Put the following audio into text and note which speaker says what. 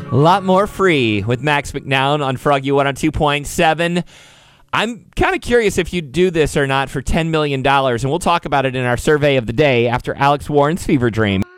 Speaker 1: A lot more free with Max McNown on Froggy 102.7. I'm kind of curious if you'd do this or not for $10 million, and we'll talk about it in our survey of the day after Alex Warren's Fever Dream.